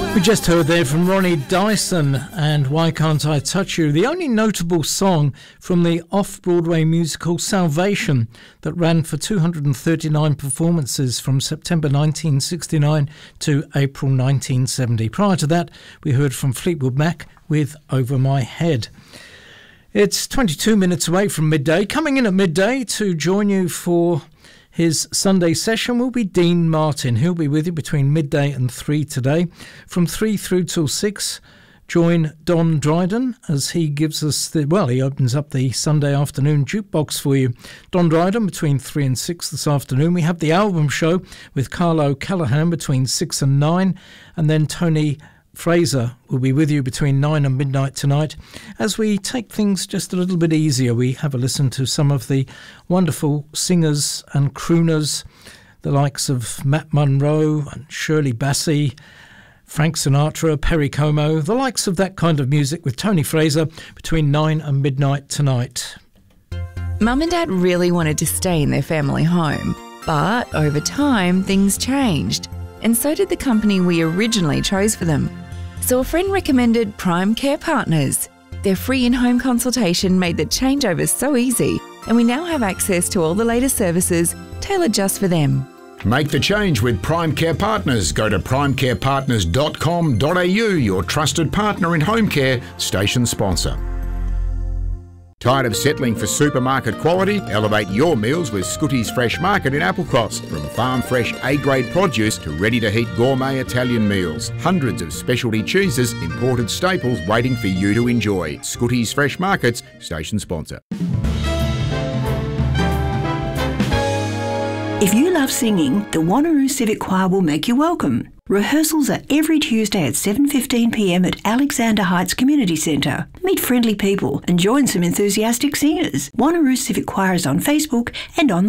We just heard there from Ronnie Dyson and Why Can't I Touch You, the only notable song from the off-Broadway musical Salvation that ran for 239 performances from September 1969 to April 1970. Prior to that, we heard from Fleetwood Mac with Over My Head. It's 22 minutes away from midday. Coming in at midday to join you for his Sunday session will be Dean Martin. He'll be with you between midday and 3 today. From 3 through till 6, join Don Dryden as he gives us he opens up the Sunday afternoon jukebox for you. Don Dryden between 3 and 6 this afternoon. We have the album show with Carlo Callahan between 6 and 9, and then Tony Fraser will be with you between 9 and midnight tonight. As we take things just a little bit easier, we have a listen to some of the wonderful singers and crooners, the likes of Matt Monro and Shirley Bassey, Frank Sinatra, Perry Como, the likes of that kind of music with Tony Fraser between 9 and midnight tonight. Mum and Dad really wanted to stay in their family home, but over time things changed, and so did the company we originally chose for them. So a friend recommended Prime Care Partners. Their free in-home consultation made the changeover so easy, and we now have access to all the latest services tailored just for them. Make the change with Prime Care Partners. Go to primecarepartners.com.au, your trusted partner in home care, station sponsor. Tired of settling for supermarket quality? Elevate your meals with Scooty's Fresh Market in Applecross. From farm fresh A-grade produce to ready-to-heat gourmet Italian meals. Hundreds of specialty cheeses, imported staples waiting for you to enjoy. Scooty's Fresh Markets, station sponsor. If you love singing, the Wanneroo Civic Choir will make you welcome. Rehearsals are every Tuesday at 7:15 p.m. at Alexander Heights Community Centre. Meet friendly people and join some enthusiastic singers. Wanneroo Civic Choir is on Facebook and on